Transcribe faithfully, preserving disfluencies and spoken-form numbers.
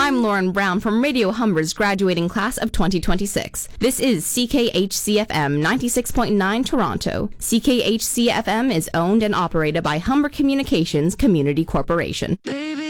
I'm Lauren Brown from Radio Humber's graduating class of twenty twenty-six. This is C K H C F M ninety-six point nine Toronto. C K H C F M is owned and operated by Humber Communications Community Corporation. Baby.